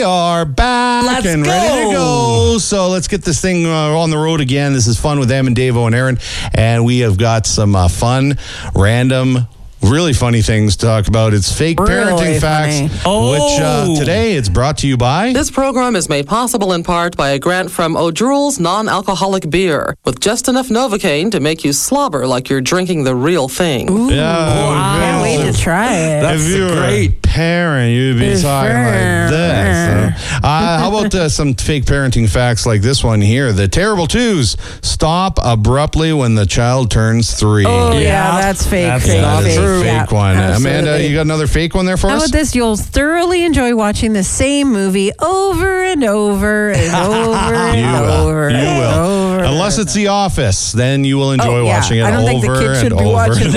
Are back and ready to go. So let's get this thing on the road again. This is Fun with Em and Davo and Aaron, and we have got some fun, random, really funny things to talk about. It's fake parenting facts, which today it's brought to you by... This program is made possible in part by a grant from O'Droul's non-alcoholic beer, with just enough Novocaine to make you slobber like you're drinking the real thing. Ooh, wow. Can't wait to try it. If you were a parent, you'd be talking like this. How about some fake parenting facts like this one here? The terrible twos. Stop abruptly when the child turns 3. Oh, yeah, that's fake. That is a fake one. Amanda, you got another fake one there for us? How about this? You'll thoroughly enjoy watching the same movie over and over and over and over. You will. Unless it's The Office, then you will enjoy watching it over and over. I don't think the kids should be watching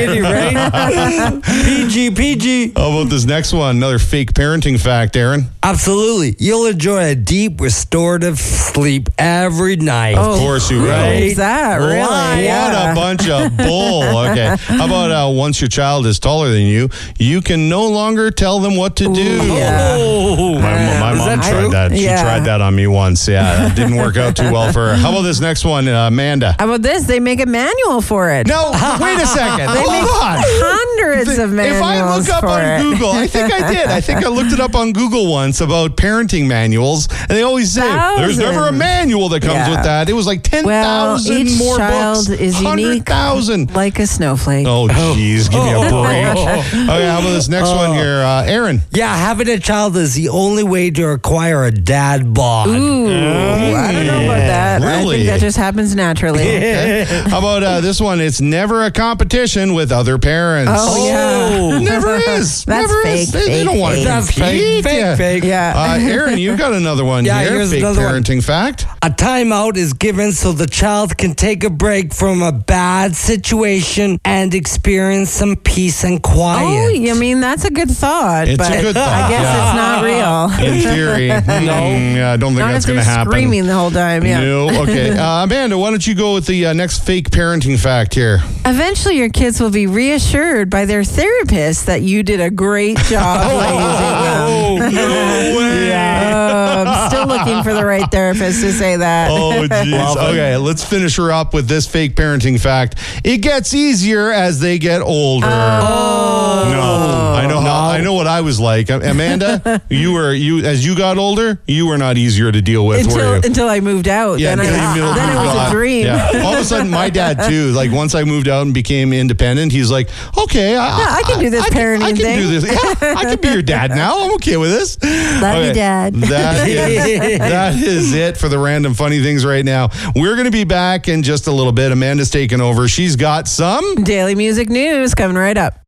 that. Right? PG. How about this next one? Another fake parenting fact, Aaron. Absolutely. You'll enjoy a deep restorative sleep every night. Of course you will. Is that really? What a bunch of bull. Okay. How about once your child is taller than you, you can no longer tell them what to do. My mom tried that. She tried that on me once. Yeah, it didn't work out too well for her. How about this next one, Amanda? How about this? They make a manual for it. No, wait a second. They make hundreds of manuals. If I look up on Google, I think I did. I think I looked it up on Google once about parenting manuals, and they always say there's never a manual that comes with that. It was like 10,000 more child books. Is unique, 100,000. Like a snowflake. Oh, jeez. Give me a break. Okay, how about this next one here? Aaron. Yeah, having a child is the only way to acquire a dad bod. Ooh, I don't know about that. Really? I think that just happens naturally. Okay. How about this one? It's never a competition with other parents. Oh, yeah. Never is. That's never fake. Is. They don't want to compete. Fake. Yeah. Aaron, you've got another one here. Here's Fake another parenting fact. A timeout is given so the child can take a break from a bad situation and experience some peace and quiet. Oh, I mean, that's a good thought. It's but a good thought. I guess it's not real. In theory. No. I don't think Not that's if going they're to happen. screaming the whole time. Yeah. No. Okay. Amanda, why don't you go with the next fake parenting fact here? Eventually, your kids will be reassured by their therapist that you did a great job raising them. No way. I'm still looking for the right therapist to say that. Oh, jeez. Okay, let's finish her up with this fake parenting fact. It gets easier as they get older. No. I know what I was like. Amanda, as you got older, you were not easier to deal with, were you? Until I moved out. Yeah, then it was a dream. Yeah. All of a sudden, my dad, too, like once I moved out and became independent, he's like, okay, I can do this parenting thing. I can do this. Yeah, I can be your dad now. I'm okay with this. Love you, Dad. That is it for the random funny things right now. We're going to be back in just a little bit. Amanda's taking over. She's got some Daily music news coming right up.